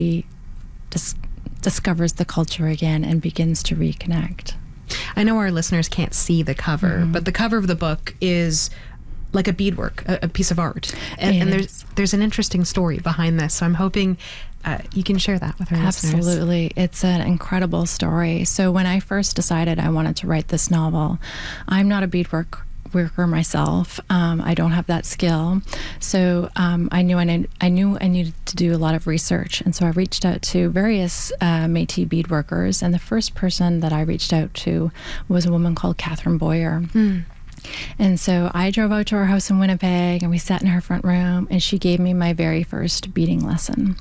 he discovers the culture again and begins to reconnect. I know our listeners can't see the cover, but the cover of the book is like a beadwork, a piece of art. And there's an interesting story behind this. So I'm hoping you can share that with our listeners. Absolutely. It's an incredible story. So when I first decided I wanted to write this novel, I'm not a beadworker myself. I don't have that skill. So I knew I needed to do a lot of research. And so I reached out to various Métis beadworkers. And the first person that I reached out to was a woman called Catherine Boyer. And so I drove out to her house in Winnipeg, and we sat in her front room, and she gave me my very first beading lesson.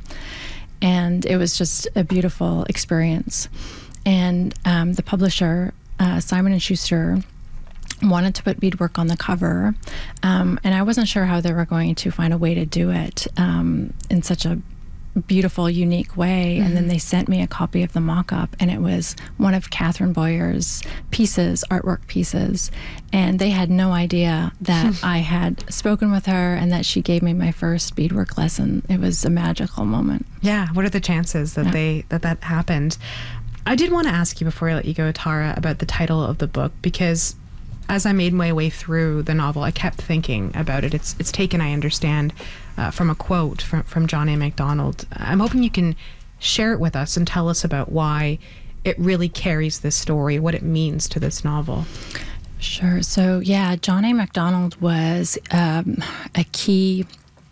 And it was just a beautiful experience. And the publisher, Simon & Schuster, wanted to put beadwork on the cover, and I wasn't sure how they were going to find a way to do it in such a beautiful, unique way. And then they sent me a copy of the mock-up, and it was one of Catherine Boyer's pieces, artwork pieces, and they had no idea that I had spoken with her and that she gave me my first beadwork lesson. It was a magical moment. Yeah, what are the chances that that happened? I did want to ask you before I let you go, Tara, about the title of the book, because as I made my way through the novel, I kept thinking about it. It's taken, I understand, from a quote from John A. Macdonald. I'm hoping you can share it with us and tell us about why it really carries this story, what it means to this novel. Sure. So, yeah, John A. Macdonald was a key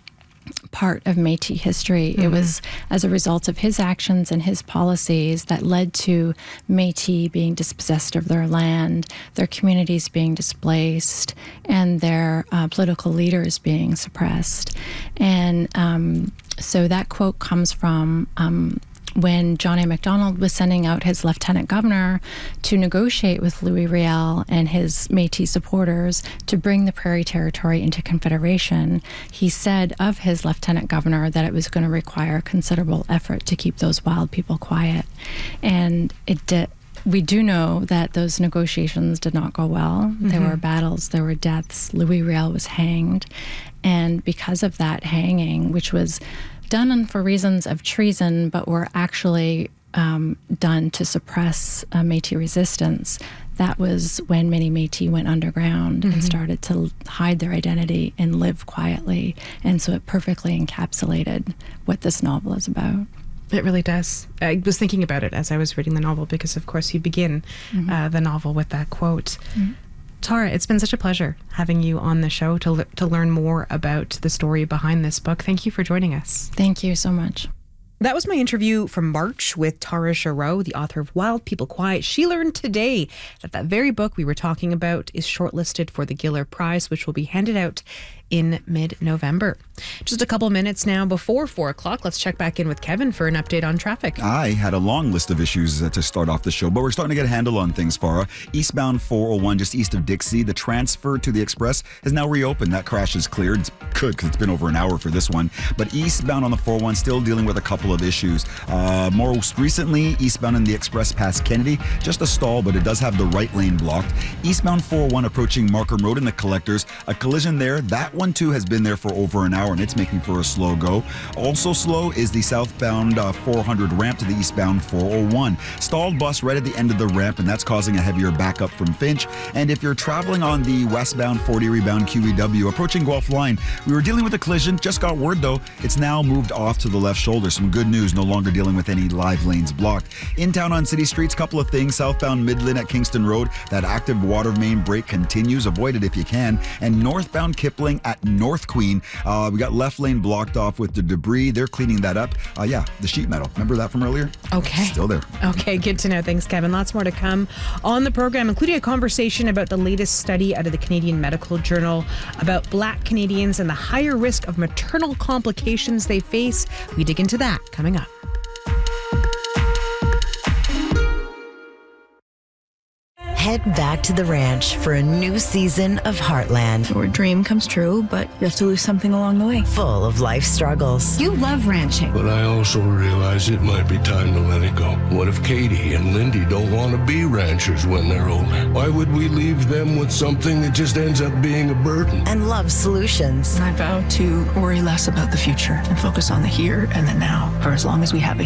part of Métis history. It was as a result of his actions and his policies that led to Métis being dispossessed of their land, their communities being displaced, and their political leaders being suppressed. And so that quote comes from when John A. Macdonald was sending out his lieutenant governor to negotiate with Louis Riel and his Métis supporters to bring the Prairie Territory into Confederation. He said of his lieutenant governor that it was going to require considerable effort to keep those wild people quiet. And it did. We do know that those negotiations did not go well. There were battles, there were deaths. Louis Riel was hanged. And because of that hanging, which was done for reasons of treason, but were actually done to suppress Métis resistance, that was when many Métis went underground and started to hide their identity and live quietly. And so it perfectly encapsulated what this novel is about. It really does. I was thinking about it as I was reading the novel because, of course, you begin the novel with that quote. Tara, it's been such a pleasure having you on the show to learn more about the story behind this book. Thank you for joining us. Thank you so much. That was my interview from March with Tara Giroux, the author of Wild People Quiet. She learned today that very book we were talking about is shortlisted for the Giller Prize, which will be handed out in mid-November. Just a couple minutes now before 4 o'clock. Let's check back in with Kevin for an update on traffic. I had a long list of issues to start off the show, but we're starting to get a handle on things, Farah. Eastbound 401, just east of Dixie, the transfer to the Express has now reopened. That crash is cleared. It's good because it's been over an hour for this one. But eastbound on the 401, still dealing with a couple of issues. Most recently, eastbound in the Express past Kennedy, just a stall, but it does have the right lane blocked. Eastbound 401 approaching Markham Road in the Collectors, a collision there. That one too has been there for over an hour and it's making for a slow go. Also slow is the southbound 400 ramp to the eastbound 401. Stalled bus right at the end of the ramp, and that's causing a heavier backup from Finch. And if you're traveling on the westbound 40 rebound QEW approaching Guelph Line, we were dealing with a collision. Just got word though, it's now moved off to the left shoulder. Some good news, no longer dealing with any live lanes blocked. In town on city streets, couple of things. Southbound Midland at Kingston Road, that active water main break continues. Avoid it if you can. And northbound Kipling at North Queen, we got left lane blocked off with the debris. They're cleaning that up. The sheet metal. Remember that from earlier? Okay. Still there. Okay, good to know. Thanks, Kevin. Lots more to come on the program, including a conversation about the latest study out of the Canadian Medical Journal about Black Canadians and the higher risk of maternal complications they face. We dig into that coming up. Head back to the ranch for a new season of Heartland. Your dream comes true, but you have to lose something along the way. Full of life struggles. You love ranching. But I also realize it might be time to let it go. What if Katie and Lindy don't want to be ranchers when they're older? Why would we leave them with something that just ends up being a burden? And love solutions. I vow to worry less about the future and focus on the here and the now for as long as we have a